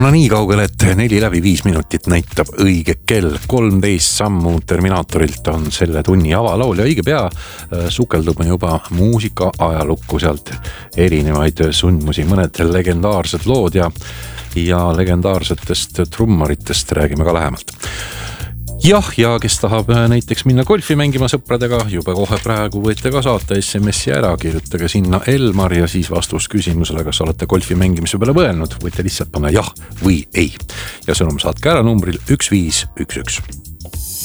No nii kaugel, et 4:05 näitab õige kell. 13 sammu Terminaatorilt on selle tunni avalaul ja õige pea sukeldume juba muusika ajalukku, sealt erinevaid sündmusi, mõned legendaarsed lood ja legendaarsetest trummaritest räägime ka lähemalt. Ja kes tahab näiteks minna golfi mängima sõpradega, juba kohe praegu võite ka saata SMS-i ära, kirjutage sinna Elmar ja siis vastus küsimusele, kas olete golfi mängimise peale mõelnud, võite lihtsalt panna jah või ei. Ja sõnum saatke ära numbril 1511.